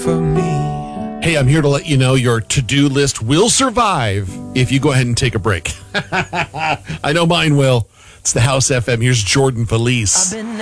for me. Hey, I'm here to let you know your to-do list will survive if you go ahead and take a break. I know mine will. It's the House FM. Here's Jordan Felice.